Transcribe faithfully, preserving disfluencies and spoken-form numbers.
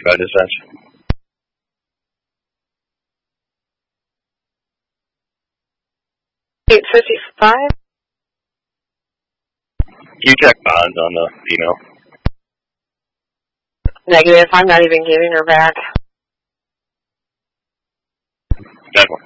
I just sent you. eight fifty-five? You check bonds on the email. Negative. I'm not even giving her back. Definitely.